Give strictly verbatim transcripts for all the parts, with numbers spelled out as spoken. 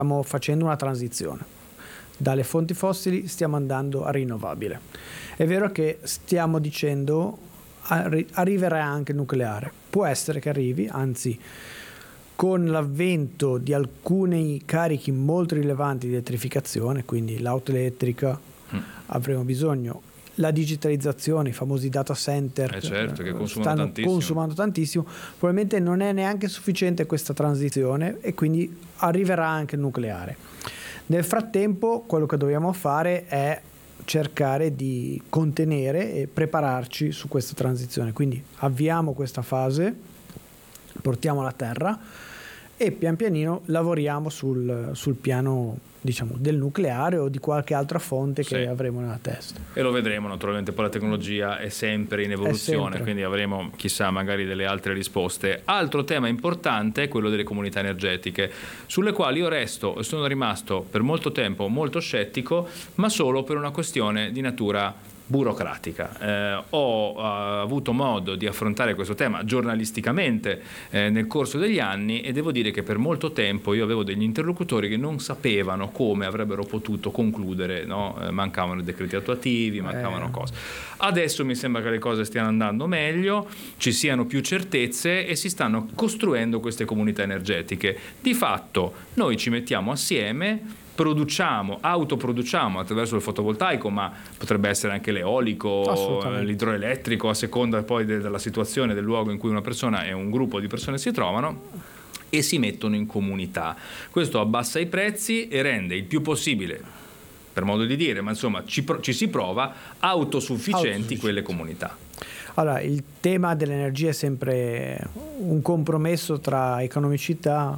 stiamo facendo una transizione. Dalle fonti fossili stiamo andando a rinnovabile. È vero che stiamo dicendo arri- arriverà anche il nucleare. Può essere che arrivi, anzi con l'avvento di alcuni carichi molto rilevanti di elettrificazione, quindi l'auto elettrica, mm. avremo bisogno. La digitalizzazione, i famosi data center, eh certo, che consumano stanno tantissimo. consumando tantissimo, probabilmente non è neanche sufficiente questa transizione e quindi arriverà anche il nucleare. Nel frattempo quello che dobbiamo fare è cercare di contenere e prepararci su questa transizione, quindi avviamo questa fase, portiamo la terra e pian pianino lavoriamo sul, sul piano, diciamo, del nucleare o di qualche altra fonte che sì. avremo nella testa. E lo vedremo naturalmente, poi la tecnologia è sempre in evoluzione, sempre. Quindi avremo chissà magari delle altre risposte. Altro tema importante è quello delle comunità energetiche, sulle quali io resto e sono rimasto per molto tempo molto scettico, ma solo per una questione di natura burocratica. Eh, ho uh, avuto modo di affrontare questo tema giornalisticamente eh, nel corso degli anni e devo dire che per molto tempo io avevo degli interlocutori che non sapevano come avrebbero potuto concludere, no? Eh, mancavano i decreti attuativi, mancavano eh. cose. Adesso mi sembra che le cose stiano andando meglio, ci siano più certezze e si stanno costruendo queste comunità energetiche. Di fatto noi ci mettiamo assieme, produciamo, autoproduciamo attraverso il fotovoltaico, ma potrebbe essere anche l'eolico, l'idroelettrico, a seconda poi de- della situazione, del luogo in cui una persona e un gruppo di persone si trovano, e si mettono in comunità. Questo abbassa i prezzi e rende il più possibile, per modo di dire, ma insomma ci, pro- ci si prova, autosufficienti, autosufficienti quelle comunità. Allora, il tema dell'energia è sempre un compromesso tra economicità,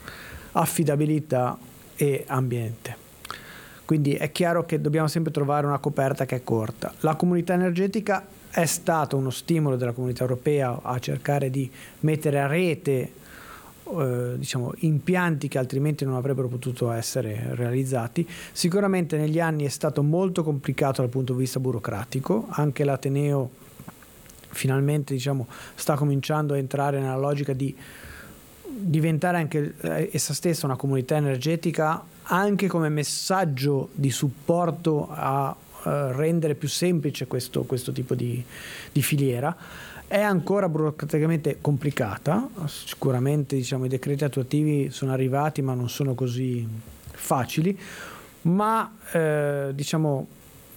affidabilità e ambiente, quindi è chiaro che dobbiamo sempre trovare una coperta che è corta. La comunità energetica è stato uno stimolo della Comunità Europea a cercare di mettere a rete eh, diciamo impianti che altrimenti non avrebbero potuto essere realizzati. Sicuramente negli anni è stato molto complicato dal punto di vista burocratico, anche l'Ateneo finalmente diciamo sta cominciando a entrare nella logica di diventare anche essa stessa una comunità energetica, anche come messaggio di supporto a uh, rendere più semplice questo, questo tipo di, di filiera. È ancora burocraticamente complicata, sicuramente diciamo i decreti attuativi sono arrivati ma non sono così facili, ma eh, diciamo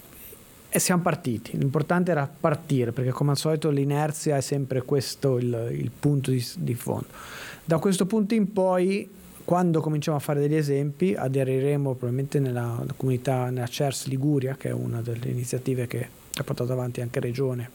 e siamo partiti. L'importante era partire, perché come al solito l'inerzia è sempre questo il, il punto di, di fondo. Da questo punto in poi, quando cominciamo a fare degli esempi, aderiremo probabilmente nella comunità, nella C E R S Liguria, che è una delle iniziative che ha portato avanti anche Regione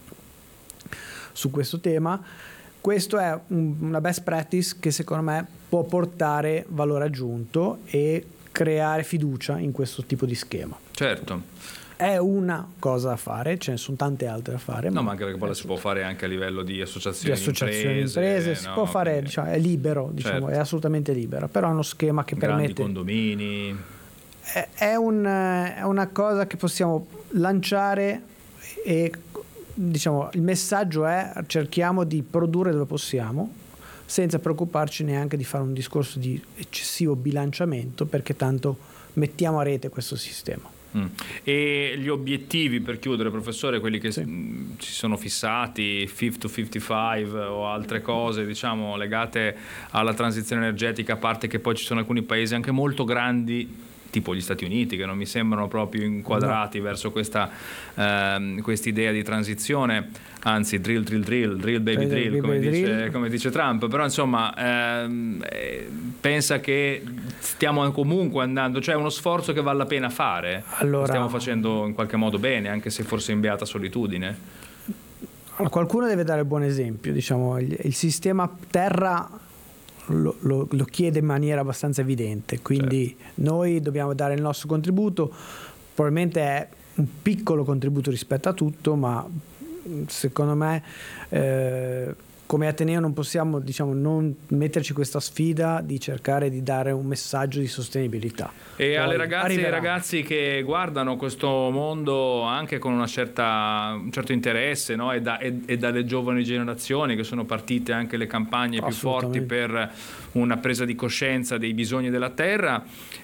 su questo tema. Questo è un, una best practice che secondo me può portare valore aggiunto e creare fiducia in questo tipo di schema. Certo. È una cosa da fare, ce ne sono tante altre da fare. No, ma anche perché poi la si può fare anche a livello di associazioni, di associazioni imprese, imprese si no? può fare, Quindi, diciamo, è libero, diciamo, certo. È assolutamente libero, però è uno schema che grandi permette. condomini. È, è, un, è una cosa che possiamo lanciare e diciamo il messaggio è cerchiamo di produrre dove possiamo, senza preoccuparci neanche di fare un discorso di eccessivo bilanciamento, perché tanto mettiamo a rete questo sistema. Mm. E gli obiettivi, per chiudere, professore, quelli che sì. mh, si sono fissati, Fit to cinquantacinque o altre cose, diciamo, legate alla transizione energetica, a parte che poi ci sono alcuni paesi anche molto grandi, tipo gli Stati Uniti, che non mi sembrano proprio inquadrati no. verso questa ehm, quest'idea di transizione, anzi drill, drill, drill, drill, baby drill, drill come, dice, drill. come dice Trump, però insomma ehm, eh, pensa che stiamo comunque andando, cioè è uno sforzo che vale la pena fare, allora, lo stiamo facendo in qualche modo bene, anche se forse in beata solitudine. Allora, qualcuno deve dare il buon esempio, diciamo, il, il sistema terra Lo, lo, lo chiede in maniera abbastanza evidente, quindi certo. Noi dobbiamo dare il nostro contributo, probabilmente è un piccolo contributo rispetto a tutto, ma secondo me eh, come Ateneo non possiamo, diciamo, non metterci questa sfida di cercare di dare un messaggio di sostenibilità. E Poi alle ragazze e ai arriverà. ragazzi che guardano questo mondo anche con una certa, un certo interesse, no? e, da, e, e dalle giovani generazioni che sono partite anche le campagne più forti per una presa di coscienza dei bisogni della terra,